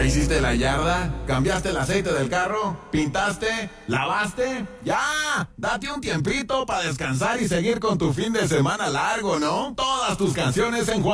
hiciste la yarda? ¿Cambiaste el aceite del carro? ¿Pintaste? ¿Lavaste? ¡Ya! Date un tiempito para descansar y seguir con tu fin de semana largo, ¿no? Todas tus canciones en Juan.